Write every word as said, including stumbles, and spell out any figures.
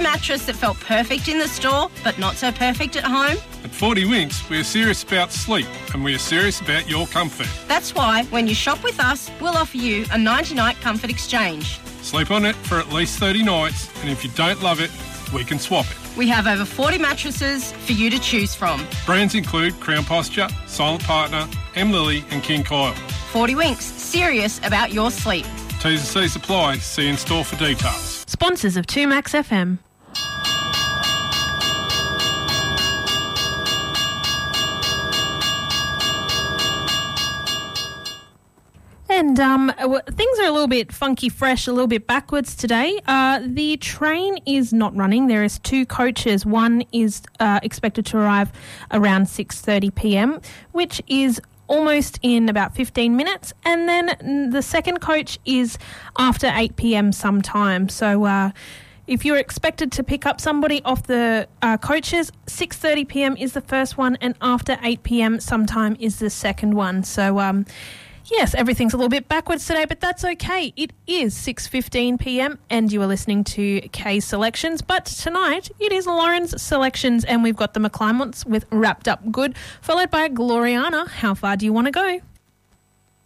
mattress that felt perfect in the store but not so perfect at home? At forty Winks, we are serious about sleep and we are serious about your comfort. That's why when you shop with us, we'll offer you a ninety-night comfort exchange. Sleep on it for at least thirty nights, and if you don't love it, we can swap it. We have over forty mattresses for you to choose from. Brands include Crown Posture, Silent Partner, M. Lily and King Coil. forty Winks, serious about your sleep. T's and C's apply. See in store for details. Sponsors of two Max F M. And um, things are a little bit funky fresh, a little bit backwards today. Uh, the train is not running. There is two coaches. One is uh, expected to arrive around six thirty p m, which is almost in about fifteen minutes. And then the second coach is after eight p m sometime. So uh, if you're expected to pick up somebody off the uh, coaches, six thirty p m is the first one, and after eight p m sometime is the second one. So... Um, Yes, everything's a little bit backwards today, but that's okay. It is six fifteen p m and you are listening to K Selections. But tonight, it is Lauren's Selections, and we've got the McClymonts with Wrapped Up Good, followed by Gloriana. How far do you want to go?